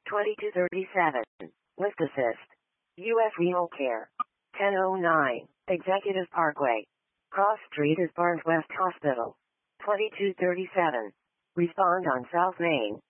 2237. List Assist. U.S. Renal Care. 1009. Executive Parkway. Cross Street is Barnes West Hospital. 2237. Respond on South Main.